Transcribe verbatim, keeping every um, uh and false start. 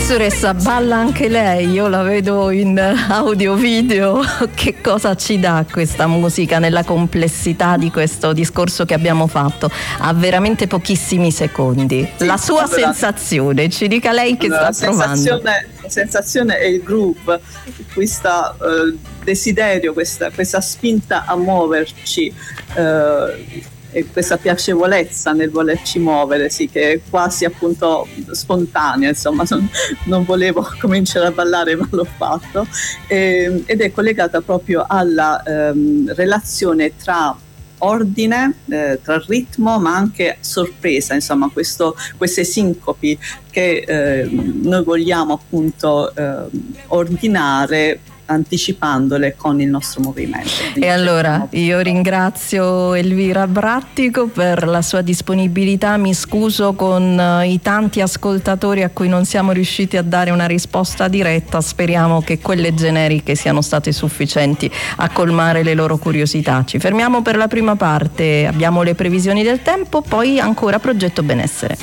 Professoressa, balla anche lei, io la vedo in audio video. Che cosa ci dà questa musica nella complessità di questo discorso che abbiamo fatto? Ha veramente pochissimi secondi. Sì, la sua allora, sensazione, ci dica lei che allora, sta la provando. La sensazione è il groove, questo uh, desiderio, questa, questa spinta a muoverci, uh, e questa piacevolezza nel volerci muovere, sì, che è quasi appunto spontanea, insomma, non, non volevo cominciare a ballare ma l'ho fatto, e, ed è collegata proprio alla um, relazione tra ordine, eh, tra ritmo ma anche sorpresa, insomma questo, queste sincopi che eh, noi vogliamo appunto eh, ordinare anticipandole con il nostro movimento. Quindi e allora io ringrazio Elvira Brattico per la sua disponibilità, mi scuso con i tanti ascoltatori a cui non siamo riusciti a dare una risposta diretta, speriamo che quelle generiche siano state sufficienti a colmare le loro curiosità. Ci fermiamo per la prima parte, abbiamo le previsioni del tempo, poi ancora Progetto Benessere.